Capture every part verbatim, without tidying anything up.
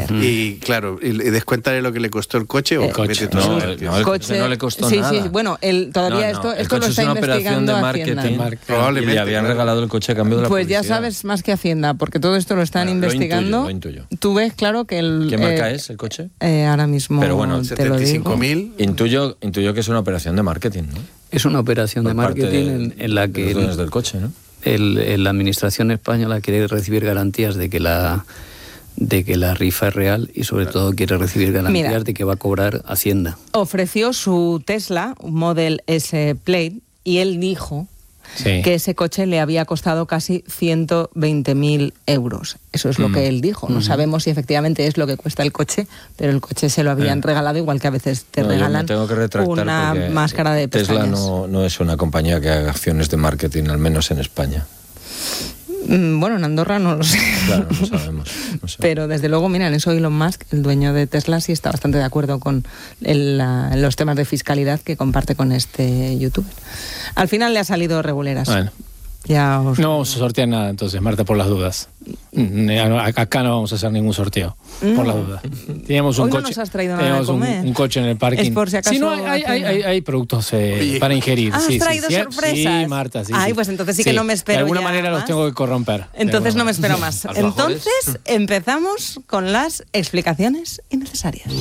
hacer. Uh-huh. Y claro, y descuéntale lo que le costó el coche o el coche. todo No, el, no, el coche no le costó sí, nada. Sí, bueno, el, todavía no, no, esto, esto lo está investigando Hacienda. Probablemente. Y le habían claro. regalado el coche a cambio de la Pues publicidad. ya sabes más que Hacienda, porque todo esto lo están bueno, investigando. Lo intuyo, lo intuyo. Tú ves, claro, que el... ¿Qué marca eh, es el coche? Eh, ahora mismo Pero bueno, te lo digo. mil. Intuyo, intuyo que es una operación de marketing, ¿no? Es una operación Por de marketing de, en, en la que... De los dueños del coche, ¿no? El, el, la administración española quiere recibir garantías de que la... de que la rifa es real y sobre todo quiere recibir garantías Mira, de que va a cobrar Hacienda. Ofreció su Tesla, un Model S Plaid, y él dijo sí. que ese coche le había costado casi ciento veinte mil euros. Eso es lo mm. que él dijo. No mm. sabemos si efectivamente es lo que cuesta el coche, pero el coche se lo habían eh. regalado, igual que a veces te no, regalan tengo que una máscara de Tesla pestañas. no, no es una compañía que haga acciones de marketing, al menos en España. Bueno, en Andorra no lo sé. Claro, no sabemos. No sé. Pero desde luego, mira, en eso Elon Musk, el dueño de Tesla, sí está bastante de acuerdo con el, la, los temas de fiscalidad que comparte con este youtuber. Al final le ha salido reguleras. Bueno. Ya os... No vamos a sortear nada entonces, Marta, por las dudas. Acá no vamos a hacer ningún sorteo, no. por las dudas. Teníamos un Hoy coche, no nos has traído nada teníamos de comer. Un, un coche en el parking. Es por si acaso. Sí, no, hay, hay, hay, hay productos eh, para ingerir. ¿Has sí, traído sí, sorpresas? Sí, Marta, sí. Ay, sí. pues entonces sí que sí. no me espero. De alguna ya manera más. los tengo que corromper. Entonces no me espero más. Entonces empezamos con las explicaciones innecesarias.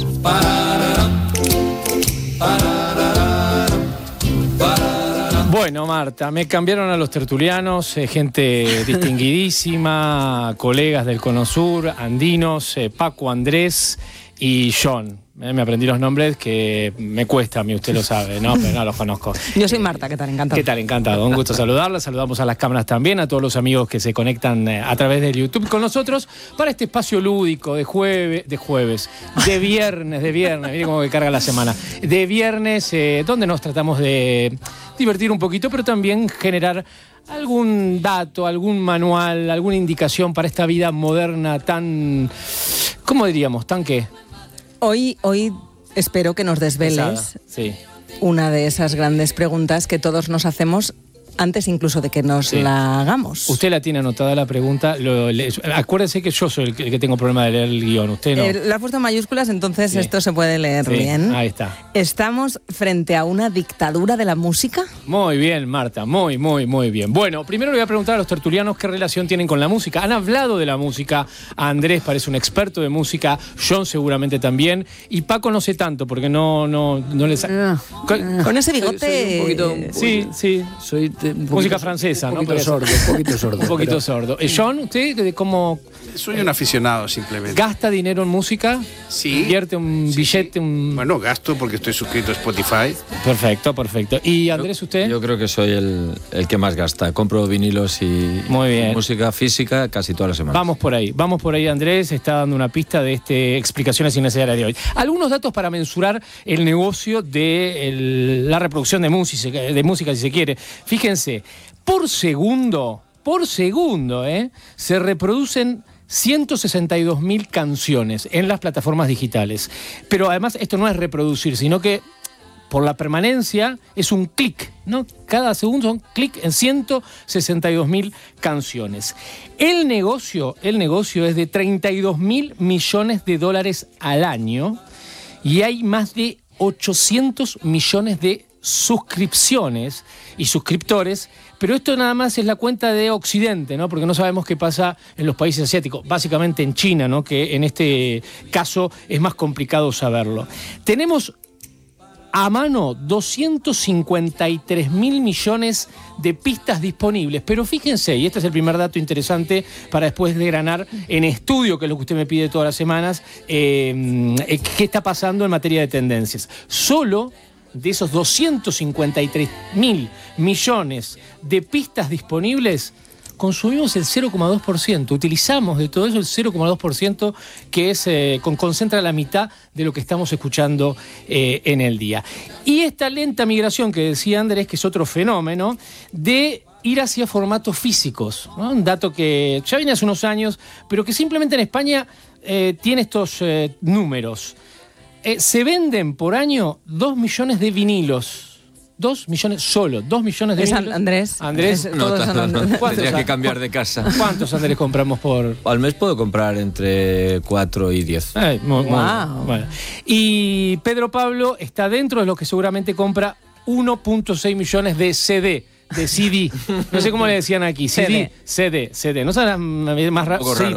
Bueno, Marta, me cambiaron a los tertulianos, eh, gente distinguidísima, colegas del Cono Sur, andinos, eh, Paco, Andrés y John. Eh, me aprendí los nombres que me cuesta a mí, usted lo sabe, ¿no? Pero no los conozco. Yo soy Marta, ¿qué tal? Encantado. ¿Qué tal? Encantado. Un gusto saludarla. Saludamos a las cámaras también, a todos los amigos que se conectan eh, a través del YouTube con nosotros para este espacio lúdico de jueves, de jueves, de viernes, de viernes, mire cómo que carga la semana, de viernes, eh, donde nos tratamos de divertir un poquito, pero también generar algún dato, algún manual, alguna indicación para esta vida moderna tan, ¿cómo diríamos? ¿Tan qué? Hoy, hoy espero que nos desveles sí. una de esas grandes preguntas que todos nos hacemos antes incluso de que nos sí. la hagamos. Usted la tiene anotada la pregunta. Lo, le, acuérdese que yo soy el que, el que tengo problema de leer el guión. Usted no. Eh, la ha puesto en mayúsculas, entonces sí. esto se puede leer sí. bien. Ahí está. ¿Estamos frente a una dictadura de la música? Muy bien, Marta. Muy, muy, muy bien. Bueno, primero le voy a preguntar a los tertulianos qué relación tienen con la música. Han hablado de la música. Andrés parece un experto de música. John seguramente también. Y Paco no sé tanto porque no, no, no le sabe. Con, con ese bigote. Soy, soy un poquito, un poquito, sí, sí. Soy de, un música francesa, un ¿no? Poquito sordo, un poquito sordo. Un poquito pero... sordo. John, ¿usted cómo...? Soy un aficionado, simplemente. ¿Gasta dinero en música? Sí. ¿Invierte un sí, billete? Sí. Un... Bueno, gasto porque estoy suscrito a Spotify. Perfecto, perfecto. ¿Y Andrés, usted? Yo, yo creo que soy el, el que más gasta. Compro vinilos y, Muy bien. y música física casi todas las semanas. Vamos por ahí, vamos por ahí, Andrés. Está dando una pista de este explicaciones innecesarias de hoy. Algunos datos para mensurar el negocio de el, la reproducción de música, de música, si se quiere. Fíjense, por segundo, por segundo, ¿eh? se reproducen ciento sesenta y dos mil canciones en las plataformas digitales. Pero además esto no es reproducir, sino que por la permanencia es un clic, ¿no? Cada segundo son clic en ciento sesenta y dos mil canciones. El negocio, el negocio es de treinta y dos mil millones de dólares al año y hay más de ochocientos millones de suscripciones y suscriptores, pero esto nada más es la cuenta de Occidente, ¿no? Porque no sabemos qué pasa en los países asiáticos, básicamente en China, ¿no? Que en este caso es más complicado saberlo. Tenemos a mano doscientos cincuenta y tres mil millones de pistas disponibles, pero fíjense, y este es el primer dato interesante para después desgranar en estudio, que es lo que usted me pide todas las semanas, eh, qué está pasando en materia de tendencias. Solo de esos doscientos cincuenta y tres mil millones de pistas disponibles, consumimos el cero coma dos por ciento, utilizamos de todo eso el cero coma dos por ciento, que es, eh, con, concentra la mitad de lo que estamos escuchando eh, en el día. Y esta lenta migración que decía Andrés, que es otro fenómeno, de ir hacia formatos físicos, ¿no? Un dato que ya viene hace unos años, pero que simplemente en España eh, tiene estos eh, números. Eh, se venden por año dos millones de vinilos. Dos millones solo, dos millones de es vinilos. Andrés. Andrés, es, no, todos son no, Andrés. tendría que cambiar de casa. ¿Cuántos Andrés compramos por...? Al mes puedo comprar entre cuatro y diez. Ay, muy, muy Wow. bien. Bueno. Y Pedro Pablo está dentro de los que seguramente compra uno punto seis millones de C D. De C D. No sé cómo le decían aquí. C D. C D. C D. ¿No sabes más rápido? Un poco raro.